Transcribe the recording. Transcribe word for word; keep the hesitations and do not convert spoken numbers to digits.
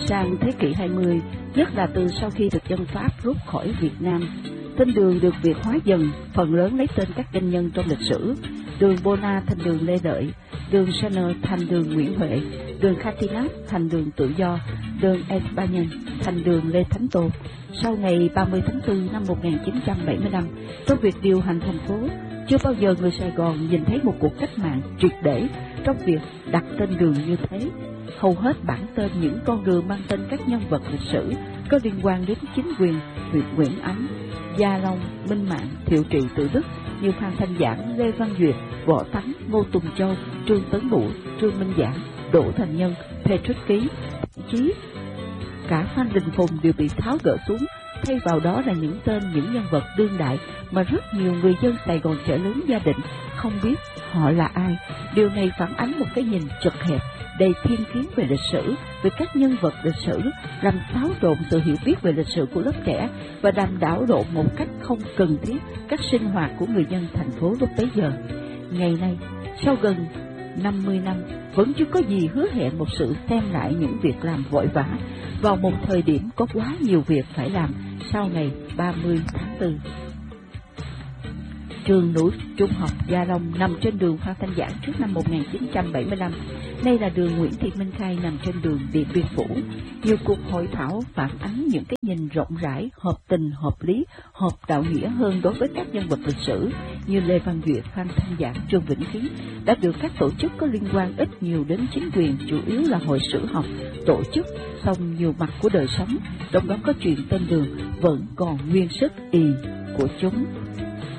Sang thế kỷ hai mươi, nhất là từ sau khi thực dân Pháp rút khỏi Việt Nam, tên đường được Việt hóa dần, phần lớn lấy tên các danh nhân trong lịch sử. Đường Bona thành đường Lê Lợi, đường Saner thành đường Nguyễn Huệ, đường Khatinat thành đường Tự Do, đường Español thành đường Lê Thánh Tôn. Sau ngày ba mươi tháng tư năm một nghìn chín trăm bảy mươi lăm, trong việc điều hành thành phố, chưa bao giờ người Sài Gòn nhìn thấy một cuộc cách mạng triệt để trong việc đặt tên đường như thế. Hầu hết bản tên những con đường mang tên các nhân vật lịch sử có liên quan đến chính quyền huyện Nguyễn Ánh, Gia Long, Minh Mạng, Thiệu Trị Tự Đức như Phan Thanh Giảng, Lê Văn Duyệt, Võ Tánh, Ngô Tùng Châu, Trương Tấn Bửu, Trương Minh Giảng, Đỗ Thành Nhân, Petrus Ký, thậm chí cả Phan Đình Phùng đều bị tháo gỡ xuống, thay vào đó là những tên những nhân vật đương đại mà rất nhiều người dân Sài Gòn chợ lớn gia định không biết họ là ai. Điều này phản ánh một cái nhìn chật hẹp, đầy thiên kiến về lịch sử, về các nhân vật lịch sử, làm xáo trộn sự hiểu biết về lịch sử của lớp trẻ và làm đảo lộn một cách không cần thiết các sinh hoạt của người dân thành phố lúc bấy giờ. Ngày nay, sau gần năm mươi năm, vẫn chưa có gì hứa hẹn một sự xem lại những việc làm vội vã vào một thời điểm có quá nhiều việc phải làm sau ngày ba mươi tháng tư. Trường Nữ Trung học Gia Long nằm trên đường Phan Thanh Giảng trước năm một nghìn chín trăm bảy mươi lăm. Nay là đường Nguyễn Thị Minh Khai nằm trên đường Điện Biên Phủ. Nhiều cuộc hội thảo phản ánh những cái nhìn rộng rãi, hợp tình, hợp lý, hợp đạo nghĩa hơn đối với các nhân vật lịch sử như Lê Văn Duyệt, Phan Thanh Giảng, Trương Vĩnh Kiến đã được các tổ chức có liên quan ít nhiều đến chính quyền, chủ yếu là hội sử học, tổ chức, song nhiều mặt của đời sống, trong đó có chuyện tên đường vẫn còn nguyên sức ì của chúng.